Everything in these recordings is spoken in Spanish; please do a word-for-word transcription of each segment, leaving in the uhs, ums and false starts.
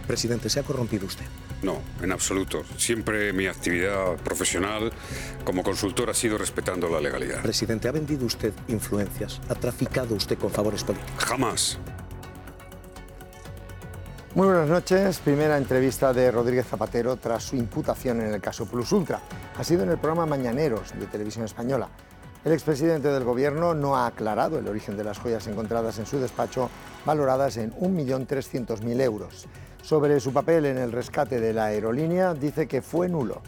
Presidente, ¿se ha corrompido usted? No, en absoluto. Siempre mi actividad profesional como consultor ha sido respetando la legalidad. Presidente, ¿ha vendido usted influencias? ¿Ha traficado usted con favores políticos? Jamás. Muy buenas noches. Primera entrevista de Rodríguez Zapatero tras su imputación en el caso Plus Ultra. Ha sido en el programa Mañaneros de Televisión Española. El expresidente del Gobierno no ha aclarado el origen de las joyas encontradas en su despacho, valoradas en un millón trescientos mil euros. Sobre su papel en el rescate de la aerolínea, dice que fue nulo.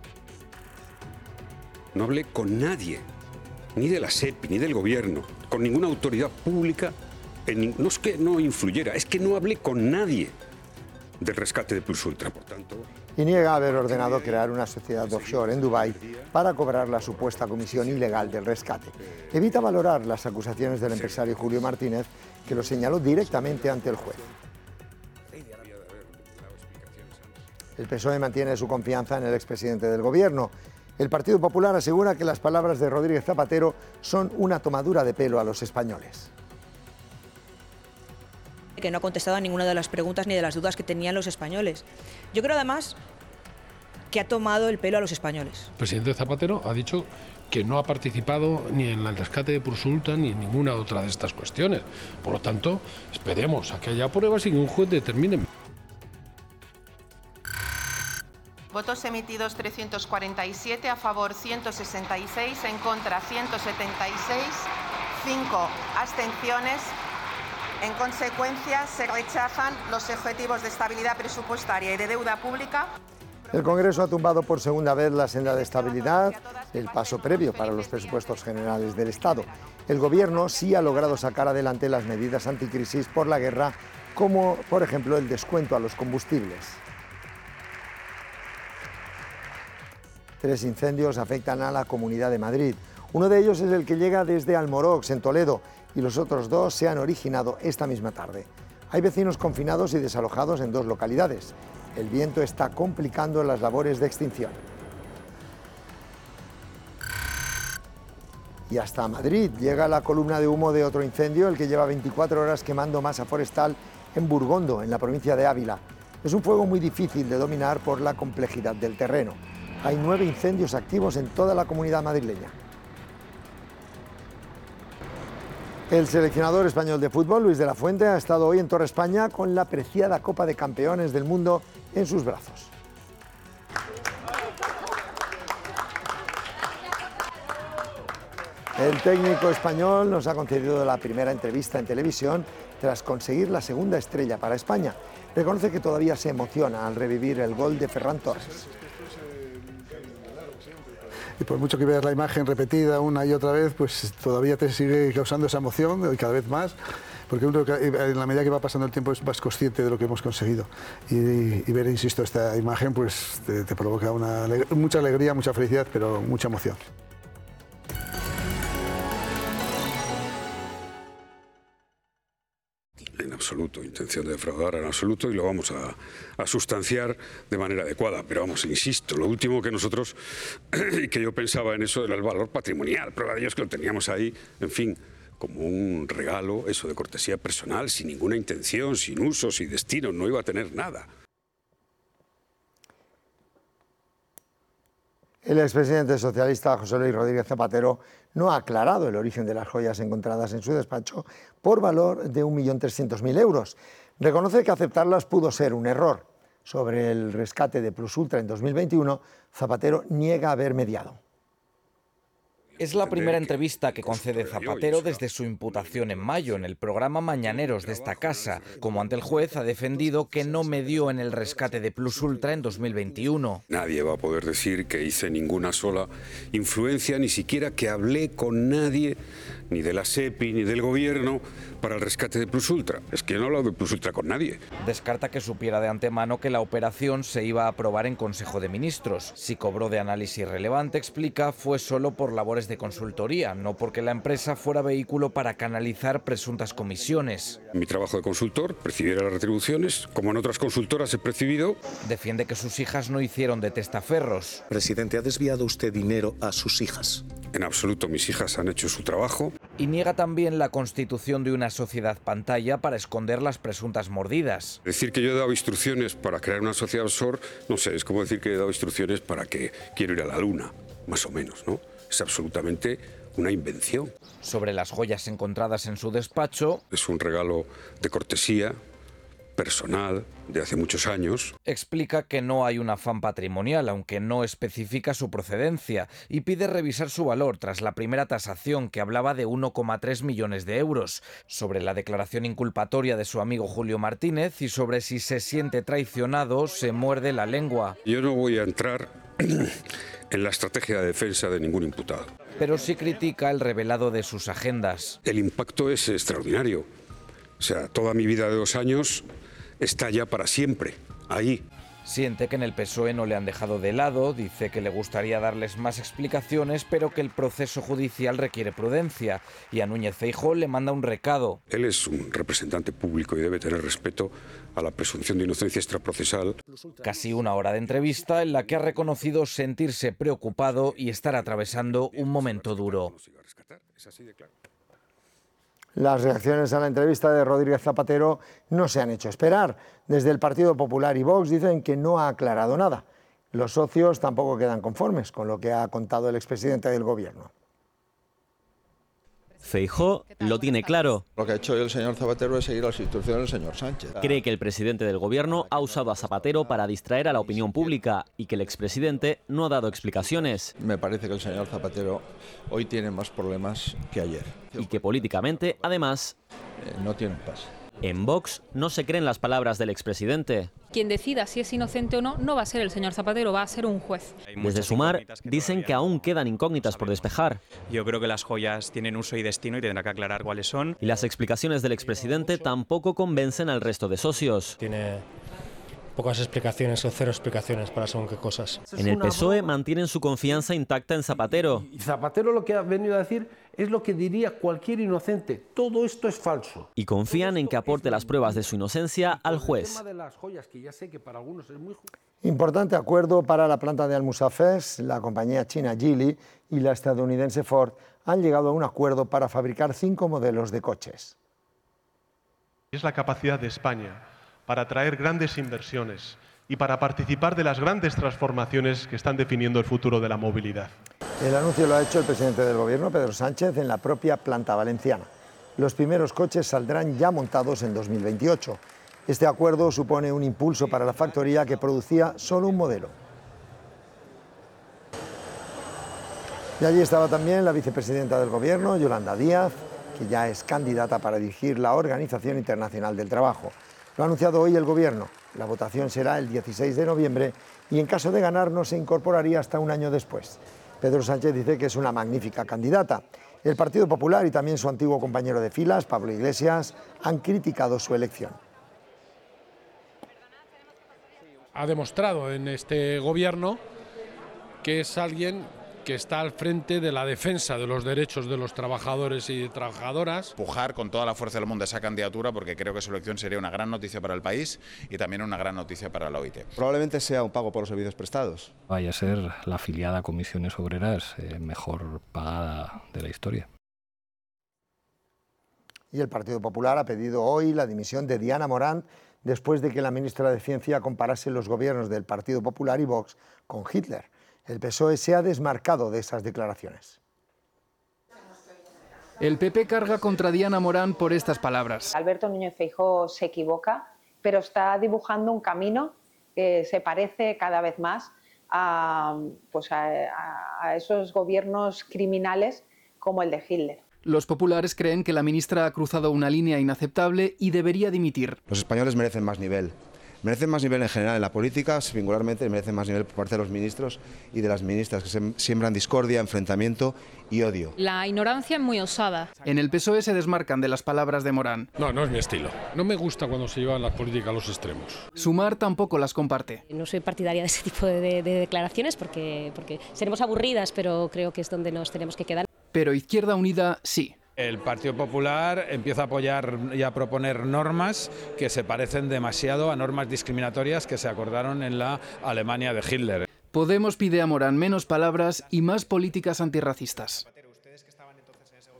No hablé con nadie, ni de la SEPI, ni del Gobierno, con ninguna autoridad pública. En, no es que no influyera, es que no hablé con nadie del rescate de Plus Ultra, por tanto... Y niega haber ordenado crear una sociedad offshore en Dubái para cobrar la supuesta comisión ilegal del rescate. Evita valorar las acusaciones del empresario Julio Martínez, que lo señaló directamente ante el juez. El P S O E mantiene su confianza en el expresidente del Gobierno. El Partido Popular asegura que las palabras de Rodríguez Zapatero son una tomadura de pelo a los españoles. Que no ha contestado a ninguna de las preguntas ni de las dudas que tenían los españoles. Yo creo además que ha tomado el pelo a los españoles. El presidente Zapatero ha dicho que no ha participado ni en el rescate de Plus Ultra ni en ninguna otra de estas cuestiones. Por lo tanto, esperemos a que haya pruebas y que un juez determine. Votos emitidos trescientos cuarenta y siete, a favor ciento sesenta y seis, en contra ciento setenta y seis, cinco abstenciones. En consecuencia, se rechazan los objetivos de estabilidad presupuestaria y de deuda pública. El Congreso ha tumbado por segunda vez la senda de estabilidad, el paso previo para los presupuestos generales del Estado. El Gobierno sí ha logrado sacar adelante las medidas anticrisis por la guerra, como por ejemplo el descuento a los combustibles. Tres incendios afectan a la Comunidad de Madrid. Uno de ellos es el que llega desde Almorox, en Toledo, y los otros dos se han originado esta misma tarde. Hay vecinos confinados y desalojados en dos localidades. El viento está complicando las labores de extinción. Y hasta Madrid llega la columna de humo de otro incendio, el que lleva veinticuatro horas quemando masa forestal en Burgondo, en la provincia de Ávila. Es un fuego muy difícil de dominar por la complejidad del terreno. Hay nueve incendios activos en toda la comunidad madrileña. El seleccionador español de fútbol, Luis de la Fuente, ha estado hoy en Torre España con la preciada Copa de Campeones del Mundo en sus brazos. El técnico español nos ha concedido la primera entrevista en televisión tras conseguir la segunda estrella para España. Reconoce que todavía se emociona al revivir el gol de Ferran Torres. Y por mucho que veas la imagen repetida una y otra vez, pues todavía te sigue causando esa emoción y cada vez más, porque uno, en la medida que va pasando el tiempo es más consciente de lo que hemos conseguido. Y, y ver, insisto, esta imagen pues te, te provoca una, mucha alegría, mucha felicidad, pero mucha emoción. En absoluto, intención de defraudar en absoluto, y lo vamos a, a sustanciar de manera adecuada. Pero vamos, insisto, lo último que nosotros, que yo pensaba en eso era el valor patrimonial. Prueba de ello es que lo teníamos ahí, en fin, como un regalo, eso de cortesía personal, sin ninguna intención, sin uso, sin destino, no iba a tener nada. El expresidente socialista José Luis Rodríguez Zapatero no ha aclarado el origen de las joyas encontradas en su despacho por valor de un millón trescientos mil euros. Reconoce que aceptarlas pudo ser un error. Sobre el rescate de Plus Ultra en dos mil veintiuno, Zapatero niega haber mediado. Es la primera entrevista que concede Zapatero desde su imputación en mayo en el programa Mañaneros de esta casa. Como ante el juez, ha defendido que no medió en el rescate de Plus Ultra en dos mil veintiuno. Nadie va a poder decir que hice ninguna sola influencia, ni siquiera que hablé con nadie, ni de la SEPI, ni del Gobierno, para el rescate de Plus Ultra. Es que yo no he hablado de Plus Ultra con nadie. Descarta que supiera de antemano que la operación se iba a aprobar en Consejo de Ministros. Si cobró de análisis relevante, explica, fue solo por labores de consultoría, no porque la empresa fuera vehículo para canalizar presuntas comisiones. Mi trabajo de consultor, percibiera las retribuciones, como en otras consultoras he percibido. Defiende que sus hijas no hicieron de testaferros. Presidente, ¿ha desviado usted dinero a sus hijas? En absoluto, mis hijas han hecho su trabajo. Y niega también la constitución de una sociedad pantalla para esconder las presuntas mordidas. Decir que yo he dado instrucciones para crear una sociedad offshore, no sé, es como decir que he dado instrucciones para que quiero ir a la luna, más o menos, ¿no? Es absolutamente una invención. Sobre las joyas encontradas en su despacho, es un regalo de cortesía personal de hace muchos años. Explica que no hay un afán patrimonial, aunque no especifica su procedencia, y pide revisar su valor tras la primera tasación, que hablaba de uno coma tres millones de euros, sobre la declaración inculpatoria de su amigo Julio Martínez y sobre si se siente traicionado, se muerde la lengua. Yo no voy a entrar en la estrategia de defensa de ningún imputado. Pero sí critica el revelado de sus agendas. El impacto es extraordinario. O sea, toda mi vida de dos años está ya para siempre, ahí. Siente que en el P S O E no le han dejado de lado, dice que le gustaría darles más explicaciones, pero que el proceso judicial requiere prudencia. Y a Núñez Feijóo le manda un recado. Él es un representante público y debe tener respeto a la presunción de inocencia extraprocesal. Casi una hora de entrevista en la que ha reconocido sentirse preocupado y estar atravesando un momento duro. Las reacciones a la entrevista de Rodríguez Zapatero no se han hecho esperar. Desde el Partido Popular y Vox dicen que no ha aclarado nada. Los socios tampoco quedan conformes con lo que ha contado el expresidente del Gobierno. Feijóo lo tiene claro. Lo que ha hecho el señor Zapatero es seguir las instrucciones del señor Sánchez. Cree que el presidente del Gobierno ha usado a Zapatero para distraer a la opinión pública y que el expresidente no ha dado explicaciones. Me parece que el señor Zapatero hoy tiene más problemas que ayer. Y que políticamente, además, eh, no tiene paz. En Vox no se creen las palabras del expresidente. Quien decida si es inocente o no, no va a ser el señor Zapatero, va a ser un juez. Desde Sumar dicen que aún quedan incógnitas por despejar. Yo creo que las joyas tienen uso y destino y tendrá que aclarar cuáles son. Y las explicaciones del expresidente tampoco convencen al resto de socios. Tiene pocas explicaciones o cero explicaciones para según qué cosas. En el P S O E mantienen su confianza intacta en Zapatero. Y Zapatero lo que ha venido a decir es lo que diría cualquier inocente. Todo esto es falso. Y confían en que aporte las pruebas de su inocencia al juez. Importante acuerdo para la planta de Almusafes. La compañía china Geely y la estadounidense Ford han llegado a un acuerdo para fabricar cinco modelos de coches. Es la capacidad de España para atraer grandes inversiones y para participar de las grandes transformaciones que están definiendo el futuro de la movilidad. El anuncio lo ha hecho el presidente del Gobierno, Pedro Sánchez, en la propia planta valenciana. Los primeros coches saldrán ya montados en dos mil veintiocho. Este acuerdo supone un impulso para la factoría que producía solo un modelo. Y allí estaba también la vicepresidenta del Gobierno, Yolanda Díaz, que ya es candidata para dirigir la Organización Internacional del Trabajo. Lo ha anunciado hoy el Gobierno. La votación será el dieciséis de noviembre y en caso de ganar no se incorporaría hasta un año después. Pedro Sánchez dice que es una magnífica candidata. El Partido Popular y también su antiguo compañero de filas, Pablo Iglesias, han criticado su elección. Ha demostrado en este Gobierno que es alguien que está al frente de la defensa de los derechos de los trabajadores y trabajadoras. Empujar con toda la fuerza del mundo esa candidatura porque creo que su elección sería una gran noticia para el país y también una gran noticia para la O I T. Probablemente sea un pago por los servicios prestados. Vaya a ser la afiliada a Comisiones Obreras eh, mejor pagada de la historia. Y el Partido Popular ha pedido hoy la dimisión de Diana Morant después de que la ministra de Ciencia comparase los gobiernos del Partido Popular y Vox con Hitler. El P S O E se ha desmarcado de esas declaraciones. El P P carga contra Diana Morant por estas palabras. Alberto Núñez Feijóo se equivoca, pero está dibujando un camino que se parece cada vez más a, pues a, a esos gobiernos criminales como el de Hitler. Los populares creen que la ministra ha cruzado una línea inaceptable y debería dimitir. Los españoles merecen más nivel. Merecen más nivel en general en la política, singularmente merecen más nivel por parte de los ministros y de las ministras, que se siembran discordia, enfrentamiento y odio. La ignorancia es muy osada. En el P S O E se desmarcan de las palabras de Morant. No, no es mi estilo. No me gusta cuando se llevan las políticas a los extremos. Sumar tampoco las comparte. No soy partidaria de ese tipo de, de, de declaraciones porque, porque seremos aburridas, pero creo que es donde nos tenemos que quedar. Pero Izquierda Unida sí. El Partido Popular empieza a apoyar y a proponer normas que se parecen demasiado a normas discriminatorias que se acordaron en la Alemania de Hitler. Podemos pide a Morant menos palabras y más políticas antirracistas.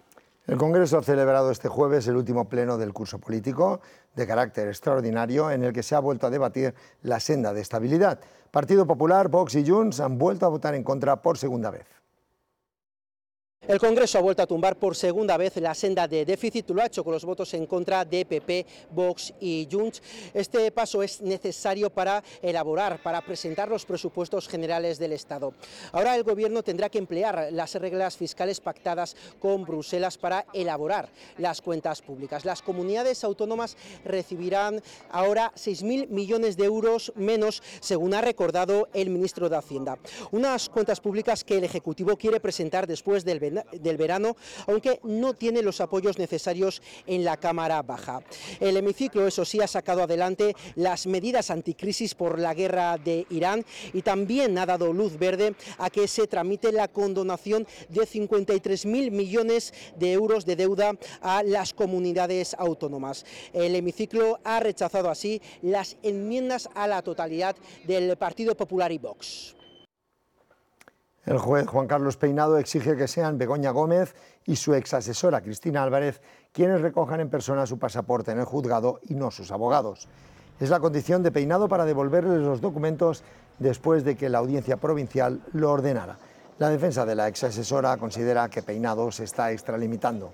El Congreso ha celebrado este jueves el último pleno del curso político de carácter extraordinario en el que se ha vuelto a debatir la senda de estabilidad. Partido Popular, Vox y Junts han vuelto a votar en contra por segunda vez. El Congreso ha vuelto a tumbar por segunda vez la senda de déficit, lo ha hecho con los votos en contra de P P, Vox y Junts. Este paso es necesario para elaborar, para presentar los presupuestos generales del Estado. Ahora el Gobierno tendrá que emplear las reglas fiscales pactadas con Bruselas para elaborar las cuentas públicas. Las comunidades autónomas recibirán ahora seis mil millones de euros menos, según ha recordado el ministro de Hacienda. Unas cuentas públicas que el Ejecutivo quiere presentar después del del verano, aunque no tiene los apoyos necesarios en la Cámara Baja. El hemiciclo, eso sí, ha sacado adelante las medidas anticrisis por la guerra de Irán y también ha dado luz verde a que se tramite la condonación de cincuenta y tres mil millones de euros de deuda a las comunidades autónomas. El hemiciclo ha rechazado así las enmiendas a la totalidad del Partido Popular y Vox. El juez Juan Carlos Peinado exige que sean Begoña Gómez y su exasesora Cristina Álvarez quienes recojan en persona su pasaporte en el juzgado y no sus abogados. Es la condición de Peinado para devolverles los documentos después de que la audiencia provincial lo ordenara. La defensa de la exasesora considera que Peinado se está extralimitando.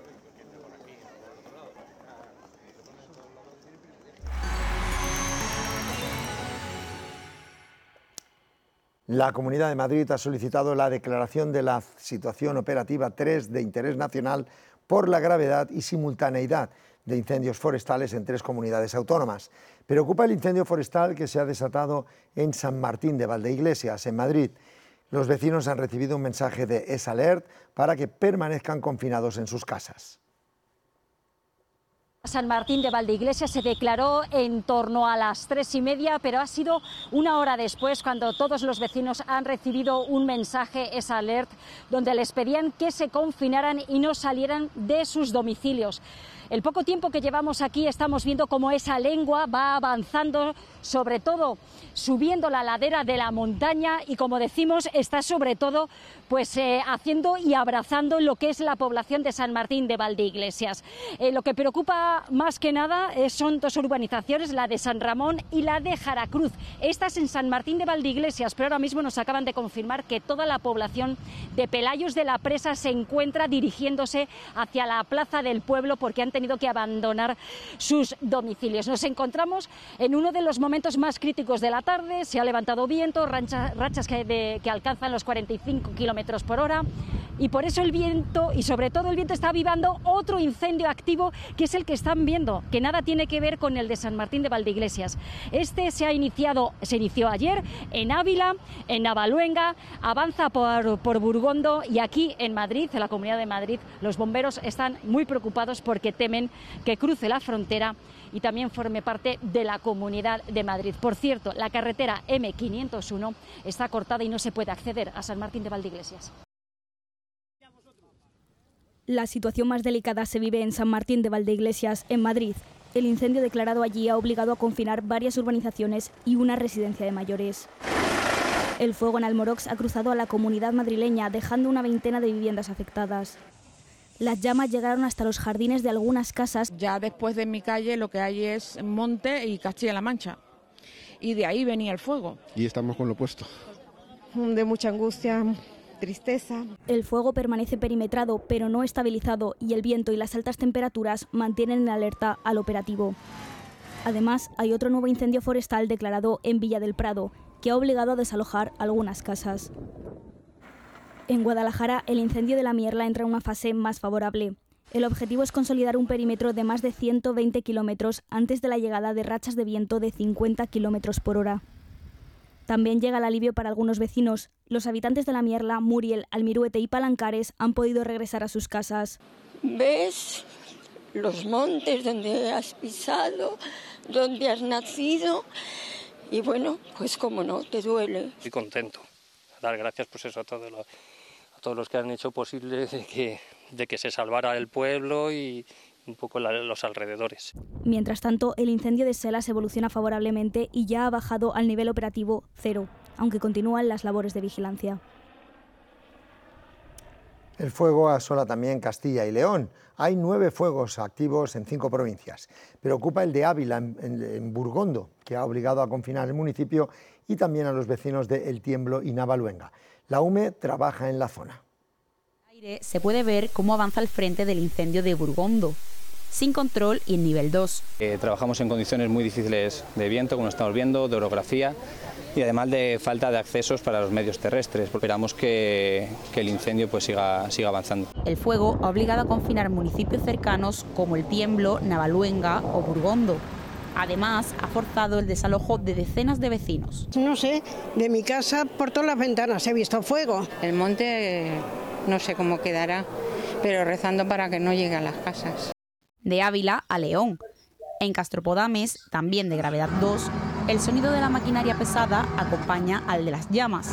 La Comunidad de Madrid ha solicitado la declaración de la situación operativa tres de interés nacional por la gravedad y simultaneidad de incendios forestales en tres comunidades autónomas. Preocupa el incendio forestal que se ha desatado en San Martín de Valdeiglesias, en Madrid. Los vecinos han recibido un mensaje de S Alert para que permanezcan confinados en sus casas. San Martín de Valdeiglesias se declaró en torno a las tres y media, pero ha sido una hora después cuando todos los vecinos han recibido un mensaje S Alert donde les pedían que se confinaran y no salieran de sus domicilios. El poco tiempo que llevamos aquí estamos viendo cómo esa lengua va avanzando, sobre todo subiendo la ladera de la montaña y, como decimos, está sobre todo pues eh, haciendo y abrazando lo que es la población de San Martín de Valdeiglesias. Eh, lo que preocupa más que nada eh, son dos urbanizaciones, la de San Ramón y la de Jaracruz. Estas en San Martín de Valdeiglesias, pero ahora mismo nos acaban de confirmar que toda la población de Pelayos de la Presa se encuentra dirigiéndose hacia la Plaza del Pueblo porque han tenido que abandonar sus domicilios. Nos encontramos en uno de los momentos más críticos de la tarde, se ha levantado viento, rancha, rachas que, de, que alcanzan los cuarenta y cinco kilómetros por hora y por eso el viento, y sobre todo el viento, está avivando otro incendio activo que es el que están viendo, que nada tiene que ver con el de San Martín de Valdeiglesias. Este se ha iniciado, se inició ayer en Ávila, en Navaluenga, avanza por, por Burgondo y aquí en Madrid, en la Comunidad de Madrid, los bomberos están muy preocupados porque temen que cruce la frontera y también forme parte de la Comunidad de Madrid. Por cierto, la carretera eme quinientos uno está cortada y no se puede acceder a San Martín de Valdeiglesias. La situación más delicada se vive en San Martín de Valdeiglesias, en Madrid. El incendio declarado allí ha obligado a confinar varias urbanizaciones y una residencia de mayores. El fuego en Almorox ha cruzado a la comunidad madrileña, dejando una veintena de viviendas afectadas. Las llamas llegaron hasta los jardines de algunas casas. Ya después de mi calle lo que hay es monte y Castilla-La Mancha. Y de ahí venía el fuego. Y estamos con lo opuesto. De mucha angustia, tristeza. El fuego permanece perimetrado, pero no estabilizado, y el viento y las altas temperaturas mantienen en alerta al operativo. Además, hay otro nuevo incendio forestal declarado en Villa del Prado, que ha obligado a desalojar algunas casas. En Guadalajara, el incendio de la Mierla entra en una fase más favorable. El objetivo es consolidar un perímetro de más de ciento veinte kilómetros antes de la llegada de rachas de viento de cincuenta kilómetros por hora. También llega el alivio para algunos vecinos. Los habitantes de la Mierla, Muriel, Almiruete y Palancares han podido regresar a sus casas. ¿Ves los montes donde has pisado, donde has nacido? Y bueno, pues cómo no, te duele. Estoy contento. Dar gracias pues eso, a, todos los, a todos los que han hecho posible de que, de que se salvara el pueblo y un poco la, los alrededores. Mientras tanto, el incendio de Selas evoluciona favorablemente y ya ha bajado al nivel operativo cero, aunque continúan las labores de vigilancia. El fuego asola también Castilla y León. Hay nueve fuegos activos en cinco provincias. Preocupa el de Ávila, en, en, en Burgondo, que ha obligado a confinar el municipio y también a los vecinos de El Tiemblo y Navaluenga. La U M E trabaja en la zona. Se puede ver cómo avanza el frente del incendio de Burgondo, sin control y en nivel dos. Eh, trabajamos en condiciones muy difíciles de viento, como estamos viendo, de orografía y además de falta de accesos para los medios terrestres. Esperamos que, que el incendio pues siga, siga avanzando. El fuego ha obligado a confinar municipios cercanos como El Tiemblo, Navaluenga o Burgondo. Además, ha forzado el desalojo de decenas de vecinos. No sé, de mi casa por todas las ventanas he visto fuego. El monte no sé cómo quedará, pero rezando para que no llegue a las casas. De Ávila a León. En Castropodames, también de gravedad dos, el sonido de la maquinaria pesada acompaña al de las llamas.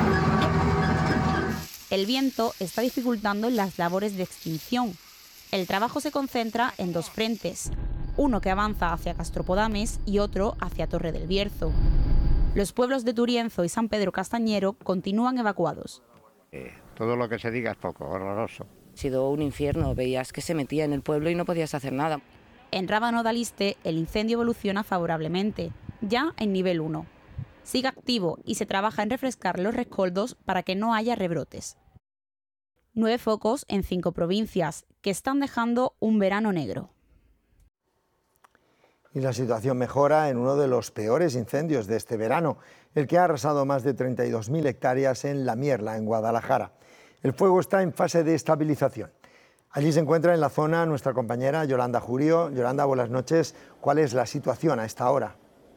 El viento está dificultando las labores de extinción. El trabajo se concentra en dos frentes, uno que avanza hacia Castropodames y otro hacia Torre del Bierzo. Los pueblos de Turienzo y San Pedro Castañero continúan evacuados. Eh, todo lo que se diga es poco, horroroso. Ha sido un infierno, veías que se metía en el pueblo y no podías hacer nada. En Rábano de Aliste, el incendio evoluciona favorablemente, ya en nivel uno. Sigue activo y se trabaja en refrescar los rescoldos para que no haya rebrotes. Nueve focos en cinco provincias, que están dejando un verano negro. Y la situación mejora en uno de los peores incendios de este verano, el que ha arrasado más de treinta y dos mil hectáreas en La Mierla, en Guadalajara. El fuego está en fase de estabilización. Allí se encuentra en la zona nuestra compañera Yolanda Jurio. Yolanda, buenas noches. ¿Cuál es la situación a esta hora?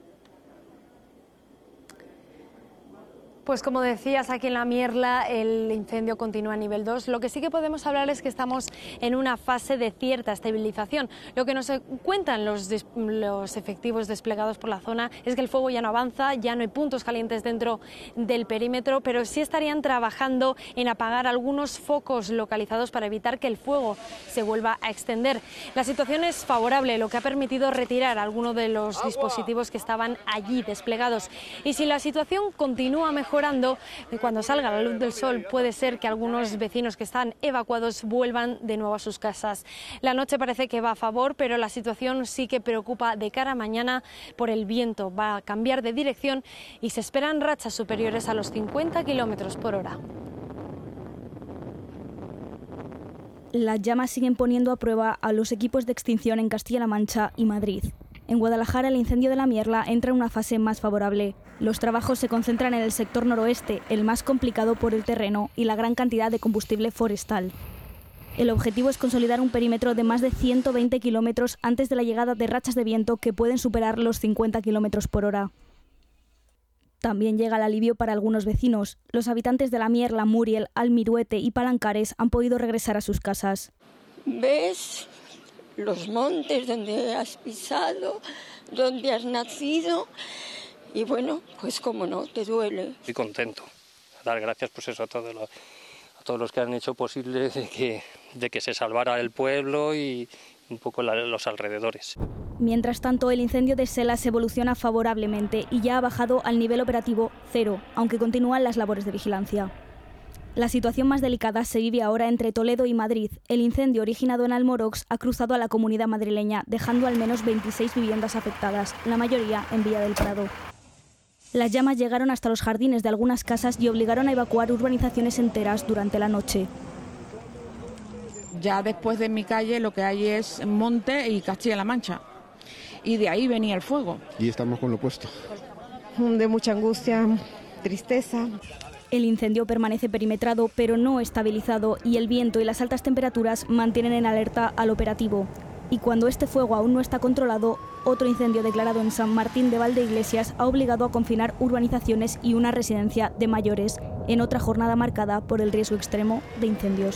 Pues como decías, aquí en La Mierla el incendio continúa a nivel dos. Lo que sí que podemos hablar es que estamos en una fase de cierta estabilización. Lo que nos cuentan los, los efectivos desplegados por la zona es que el fuego ya no avanza, ya no hay puntos calientes dentro del perímetro, pero sí estarían trabajando en apagar algunos focos localizados para evitar que el fuego se vuelva a extender. La situación es favorable, lo que ha permitido retirar algunos de los dispositivos que estaban allí desplegados. Y si la situación continúa mejor, mejorando, cuando salga la luz del sol puede ser que algunos vecinos que están evacuados vuelvan de nuevo a sus casas. La noche parece que va a favor, pero la situación sí que preocupa de cara a mañana por el viento. Va a cambiar de dirección y se esperan rachas superiores a los cincuenta kilómetros por hora. Las llamas siguen poniendo a prueba a los equipos de extinción en Castilla-La Mancha y Madrid. En Guadalajara, el incendio de La Mierla entra en una fase más favorable. Los trabajos se concentran en el sector noroeste, el más complicado por el terreno y la gran cantidad de combustible forestal. El objetivo es consolidar un perímetro de más de ciento veinte kilómetros antes de la llegada de rachas de viento que pueden superar los cincuenta kilómetros por hora. También llega el alivio para algunos vecinos. Los habitantes de La Mierla, Muriel, Almiruete y Palancares han podido regresar a sus casas. ¿Ves los montes donde has pisado, donde has nacido? Y bueno, pues como no, te duele. Estoy contento. Dar gracias pues eso a todos los, a todos los que han hecho posible de que, de que se salvara el pueblo y un poco la, los alrededores. Mientras tanto, el incendio de Selas evoluciona favorablemente y ya ha bajado al nivel operativo cero, aunque continúan las labores de vigilancia. La situación más delicada se vive ahora entre Toledo y Madrid. El incendio originado en Almorox ha cruzado a la comunidad madrileña, dejando al menos veintiséis viviendas afectadas, la mayoría en Villa del Prado. Las llamas llegaron hasta los jardines de algunas casas y obligaron a evacuar urbanizaciones enteras durante la noche. Ya después de mi calle lo que hay es monte y Castilla-La Mancha. Y de ahí venía el fuego. Y estamos con lo opuesto. De mucha angustia, tristeza. El incendio permanece perimetrado, pero no estabilizado, y el viento y las altas temperaturas mantienen en alerta al operativo. Y cuando este fuego aún no está controlado, otro incendio declarado en San Martín de Valdeiglesias ha obligado a confinar urbanizaciones y una residencia de mayores, en otra jornada marcada por el riesgo extremo de incendios.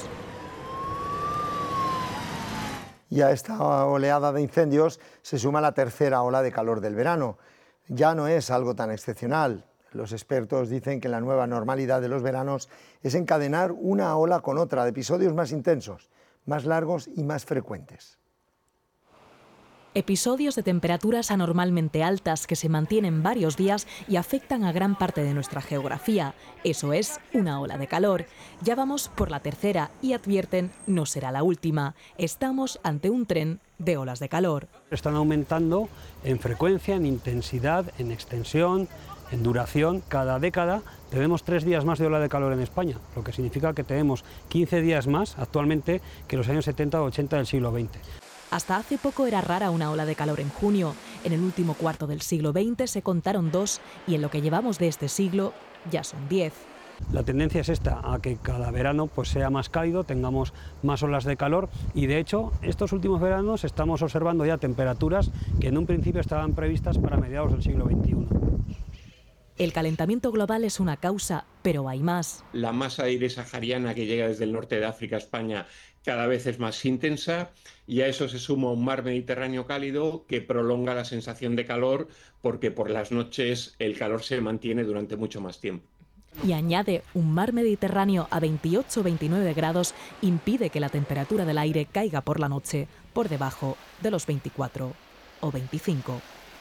Y a esta oleada de incendios se suma la tercera ola de calor del verano. Ya no es algo tan excepcional. Los expertos dicen que la nueva normalidad de los veranos es encadenar una ola con otra de episodios más intensos, más largos y más frecuentes. Episodios de temperaturas anormalmente altas que se mantienen varios días y afectan a gran parte de nuestra geografía. Eso es una ola de calor. Ya vamos por la tercera y advierten, no será la última. Estamos ante un tren de olas de calor. Están aumentando en frecuencia, en intensidad, en extensión, en duración. Cada década tenemos tres días más de ola de calor en España, lo que significa que tenemos quince días más actualmente que los años setenta o ochenta del siglo veinte. Hasta hace poco era rara una ola de calor en junio. En el último cuarto del siglo veinte se contaron dos y en lo que llevamos de este siglo ya son diez. La tendencia es esta, a que cada verano pues sea más cálido, tengamos más olas de calor y de hecho estos últimos veranos estamos observando ya temperaturas que en un principio estaban previstas para mediados del siglo veintiuno. El calentamiento global es una causa, pero hay más. La masa de aire sahariana que llega desde el norte de África a España cada vez es más intensa y a eso se suma un mar Mediterráneo cálido que prolonga la sensación de calor porque por las noches el calor se mantiene durante mucho más tiempo. Y añade, un mar Mediterráneo a veintiocho o veintinueve grados impide que la temperatura del aire caiga por la noche por debajo de los veinticuatro o veinticinco.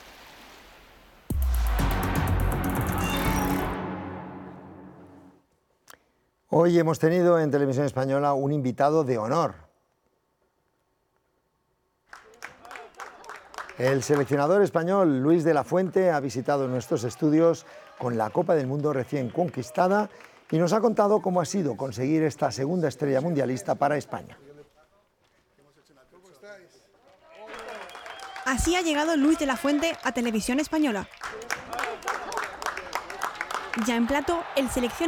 Hoy hemos tenido en Televisión Española un invitado de honor. El seleccionador español Luis de la Fuente ha visitado nuestros estudios con la Copa del Mundo recién conquistada y nos ha contado cómo ha sido conseguir esta segunda estrella mundialista para España. Así ha llegado Luis de la Fuente a Televisión Española. Ya en plato, el seleccionador